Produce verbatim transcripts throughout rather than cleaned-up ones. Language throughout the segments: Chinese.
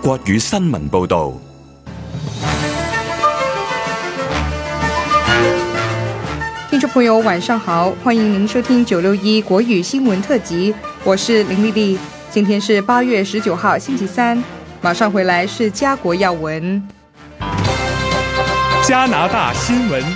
國語新聞報導。 听众朋友晚上好，欢迎您收听九六一国语新闻特辑，我是林丽丽。今天是八月十九号星期三，马上回来是家国要闻。 加拿大新闻，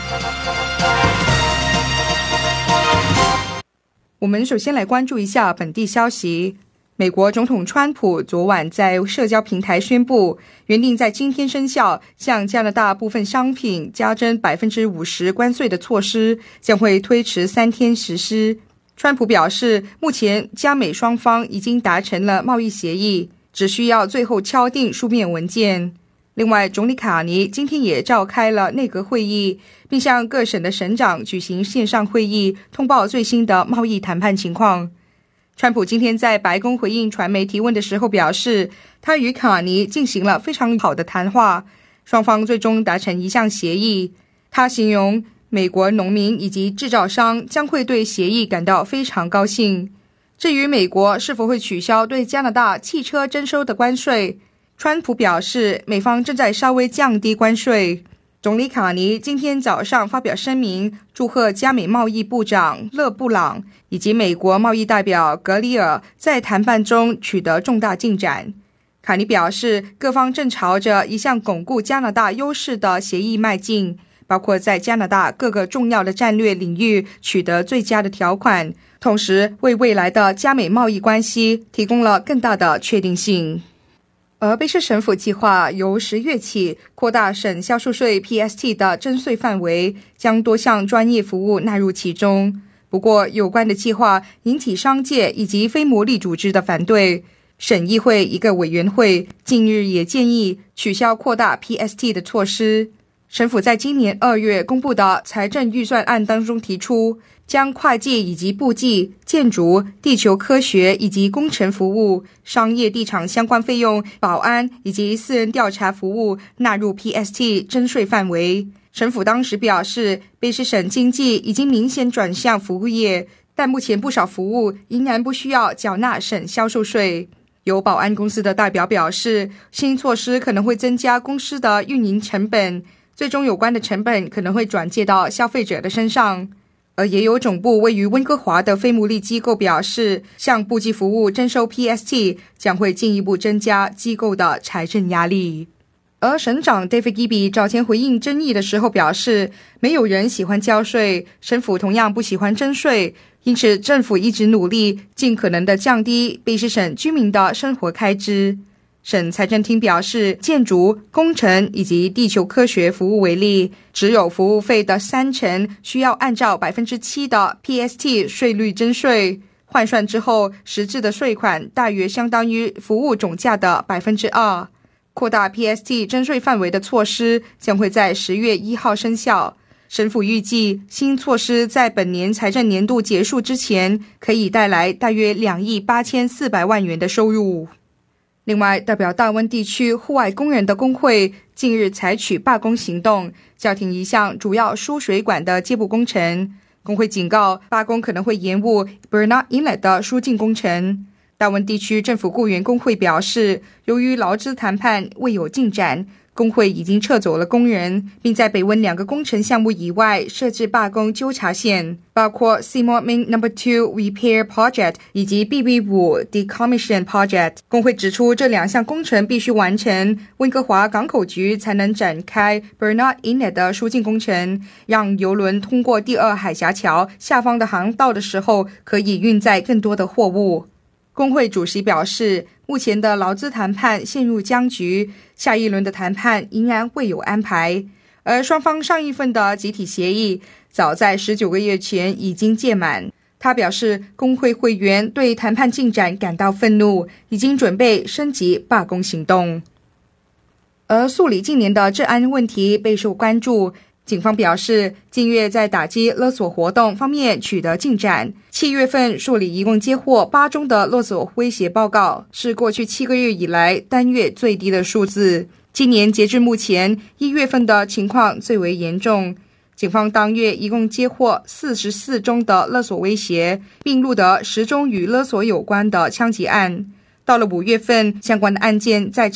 我们首先来关注一下本地消息。美国总统川普昨晚在社交平台宣布，原定在今天生效，向加拿大部分商品加征 百分之五十 关税的措施将会推迟三天实施。川普表示，目前加美双方已经达成了贸易协议，只需要最后敲定书面文件。另外，总理卡尼今天也召开了内阁会议，并向各省的省长举行线上会议，通报最新的贸易谈判情况。川普今天在白宫回应传媒提问的时候表示，他与卡尼进行了非常好的谈话，双方最终达成一项协议。他形容美国农民以及制造商将会对协议感到非常高兴。至于美国是否会取消对加拿大汽车征收的关税，川普表示美方正在稍微降低关税。总理卡尼今天早上发表声明，祝贺加美贸易部长勒布朗以及美国贸易代表格里尔在谈判中取得重大进展。卡尼表示，各方正朝着一项巩固加拿大优势的协议迈进，包括在加拿大各个重要的战略领域取得最佳的条款，同时为未来的加美贸易关系提供了更大的确定性。而卑诗省府计划由十月起扩大省销售税 P S T 的征税范围，将多项专业服务纳入其中。不过，有关的计划引起商界以及非牟利组织的反对。省议会一个委员会近日也建议取消扩大 P S T 的措施。省府在今年二月公布的财政预算案当中提出，将会计以及簿记、建筑、地球科学以及工程服务、商业地产相关费用、保安以及私人调查服务纳入 P S T 征税范围。省府当时表示，卑诗省经济已经明显转向服务业，但目前不少服务仍然不需要缴纳省销售税。有保安公司的代表表示，新措施可能会增加公司的运营成本，最终有关的成本可能会转借到消费者的身上。而也有总部位于温哥华的非牟利机构表示，向簿记服务征收 P S T 将会进一步增加机构的财政压力。而省长 David Gibby 早前回应争议的时候表示，没有人喜欢交税，省府同样不喜欢征税，因此政府一直努力尽可能的降低卑诗省居民的生活开支。省财政厅表示，建筑、工程以及地球科学服务为例，只有服务费的三成需要按照 百分之七 的 P S T 税率征税，换算之后，实质的税款大约相当于服务总价的 百分之二。扩大 P S T 征税范围的措施将会在十月一号生效。省府预计，新措施在本年财政年度结束之前，可以带来大约两亿八千四百万元的收入。另外，代表大温地区户外工人的工会近日采取罢工行动，叫停一项主要输水管的接驳工程。工会警告，罢工可能会延误 Burnett Inlet 的输进工程。大温地区政府雇员工会表示，由于劳资谈判未有进展，工会已经撤走了工人，并在北温两个工程项目以外设置罢工纠察线，包括 Seymour Main Number Two Repair Project 以及 B B 五 Decommission Project。工会指出，这两项工程必须完成，温哥华港口局才能展开 Burnett Inlet 的输进工程，让邮轮通过第二海峡桥下方的航道的时候，可以运载更多的货物。工会主席表示，目前的劳资谈判陷入僵局，下一轮的谈判仍然未有安排。而双方上一份的集体协议早在十九个月前已经届满。他表示，工会会员对谈判进展感到愤怒，已经准备升级罢工行动。而素里近年的治安问题备受关注，警方表示，近月在打击勒索活动方面取得进展。七月份，素里一共接获八宗的勒索威胁报告，是过去七个月以来单月最低的数字。今年截至目前，一月份的情况最为严重。警方当月一共接获四十四宗的勒索威胁，并录得十宗与勒索有关的枪击案。到了五月份，相关的案件在